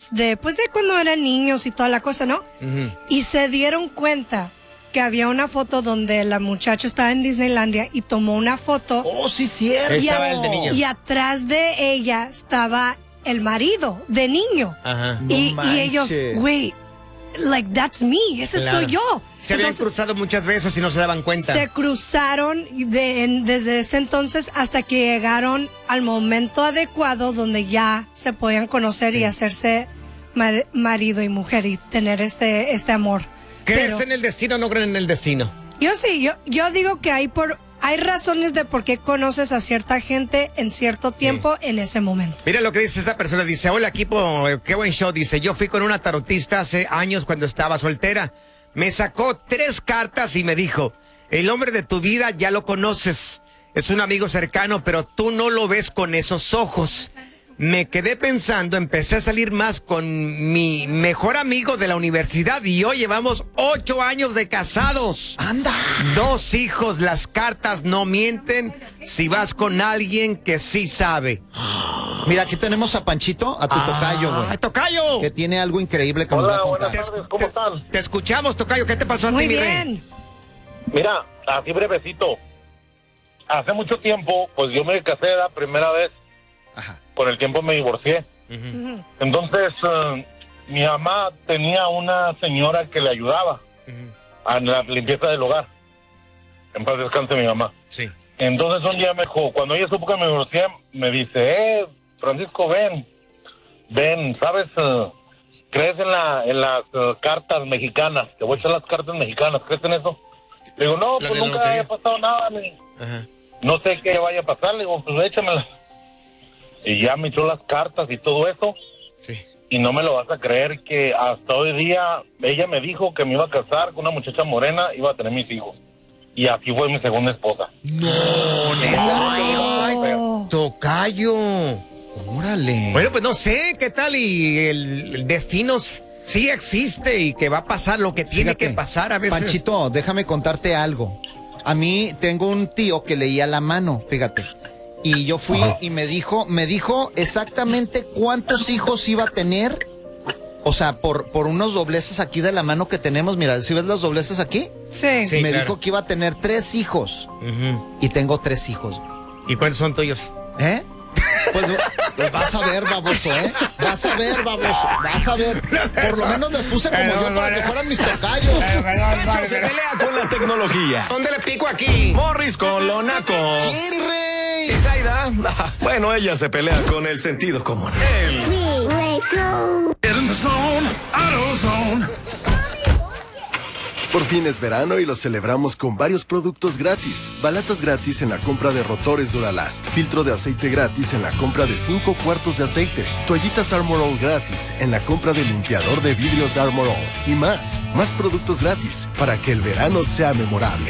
fotos de cuando eran niños y toda la cosa, ¿no? Uh-huh. Y se dieron cuenta que había una foto donde la muchacha estaba en Disneylandia y tomó una foto. ¡Oh, sí, cierto! Estaba el de niño. Y atrás de ella estaba el marido de niño. Ajá. Y ellos, wait, like, that's me, ese soy yo. Se habían cruzado muchas veces y no se daban cuenta. Se cruzaron desde ese entonces hasta que llegaron al momento adecuado donde ya se podían conocer y hacerse marido y mujer y tener este amor. ¿Crees en el destino o no creen en el destino? Yo sí, yo digo que hay razones de por qué conoces a cierta gente en cierto tiempo en ese momento. Mira lo que dice esa persona, dice, hola equipo, qué buen show, dice, yo fui con una tarotista hace años cuando estaba soltera, me sacó 3 cartas y me dijo, el hombre de tu vida ya lo conoces, es un amigo cercano, pero tú no lo ves con esos ojos. Me quedé pensando, empecé a salir más con mi mejor amigo de la universidad y hoy llevamos 8 años de casados. ¡Anda! 2 hijos, las cartas no mienten si vas con alguien que sí sabe. Mira, aquí tenemos a Panchito, a tu tocayo, güey. ¡Tocayo! Que tiene algo increíble que nos va a contar. Buenas tardes, ¿cómo están? Te escuchamos, tocayo, ¿qué te pasó a Muy ti, mi bien. rey? Mira, así brevecito. Hace mucho tiempo, pues yo me casé la primera vez. Ajá. Con el tiempo me divorcié. Uh-huh. Entonces, mi mamá tenía una señora que le ayudaba a la limpieza del hogar. En paz descanse mi mamá. Sí. Entonces un día me dijo, cuando ella supo que me divorcié, me dice, Francisco, ven, ¿sabes? ¿Crees en las cartas mexicanas? Te voy a echar las cartas mexicanas, ¿crees en eso? Le digo, no, pues nunca haya pasado nada. Ajá. No sé qué vaya a pasar. Le digo, pues échamelas. Y ya me echó las cartas y todo eso. Sí. Y no me lo vas a creer que hasta hoy día ella me dijo que me iba a casar con una muchacha morena, iba a tener mis hijos. Y así fue mi segunda esposa. No, Oh. tocayo. Órale. Bueno, pues no sé, ¿qué tal? Y el destino sí existe y que va a pasar lo que tiene que pasar a veces. Panchito, déjame contarte algo. A mí tengo un tío que leía la mano, fíjate. Y yo fui y me dijo exactamente cuántos hijos iba a tener. O sea, por unos dobleces aquí de la mano que tenemos. Mira, ¿sí ves los dobleces aquí? Sí. Sí, me claro. dijo que iba a tener 3 hijos. Uh-huh. Y tengo 3 hijos. ¿Y cuántos son tuyos? ¿Eh? Pues vas a ver, baboso, ¿eh? Vas a ver, baboso. Vas a ver. Por lo menos les puse como yo para que fueran mis tocayos. Eso se pelea con la tecnología. ¿Dónde le pico aquí? Morris con lo naco. ¡Sí, rey! ¿Y Zaida? Bueno, ella se pelea con el sentido común. Get in the zone, AutoZone. Por fin es verano y lo celebramos con varios productos gratis. Balatas gratis en la compra de rotores Duralast. Filtro de aceite gratis en la compra de 5 cuartos de aceite. Toallitas Armor All gratis en la compra de limpiador de vidrios Armor All. Y más productos gratis para que el verano sea memorable.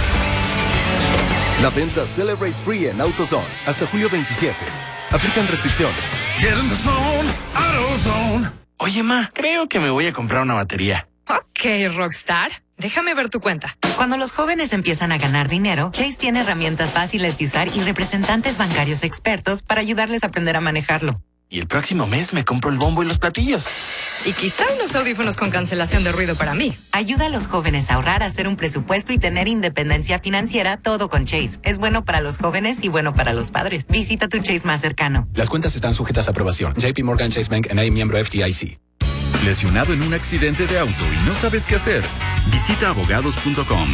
La venta Celebrate Free en AutoZone hasta julio 27. Aplican restricciones. Get in the zone, AutoZone. Oye, ma, creo que me voy a comprar una batería. Ok, Rockstar. Déjame ver tu cuenta. Cuando los jóvenes empiezan a ganar dinero, Chase tiene herramientas fáciles de usar y representantes bancarios expertos para ayudarles a aprender a manejarlo. Y el próximo mes me compro el bombo y los platillos. Y quizá unos audífonos con cancelación de ruido para mí. Ayuda a los jóvenes a ahorrar, hacer un presupuesto y tener independencia financiera, todo con Chase. Es bueno para los jóvenes y bueno para los padres. Visita tu Chase más cercano. Las cuentas están sujetas a aprobación. JP Morgan Chase Bank N.A. miembro FDIC. ¿Lesionado en un accidente de auto y no sabes qué hacer? Visita abogados.com. Abogados.com.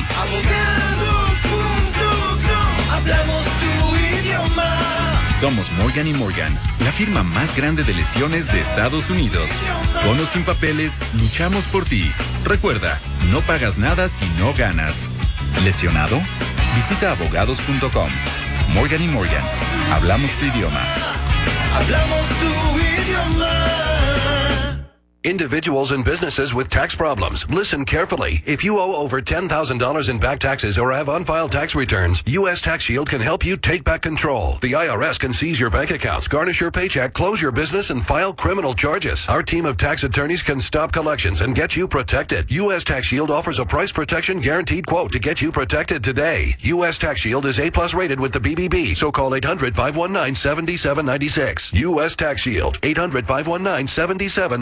Hablamos tu idioma. Somos Morgan & Morgan, la firma más grande de lesiones de Estados Unidos. Con o sin papeles, luchamos por ti. Recuerda, no pagas nada si no ganas. ¿Lesionado? Visita abogados.com. Morgan & Morgan, hablamos tu idioma. Hablamos tu idioma. Individuals and businesses with tax problems, listen carefully. If you owe over $10,000 in back taxes or have unfiled tax returns, U.S. Tax Shield can help you take back control. The IRS can seize your bank accounts, garnish your paycheck, close your business, and file criminal charges. Our team of tax attorneys can stop collections and get you protected. U.S. Tax Shield offers a price protection guaranteed quote to get you protected today. U.S. Tax Shield is A+ rated with the BBB, so call 800-519-7796. U.S. Tax Shield, 800-519-7796.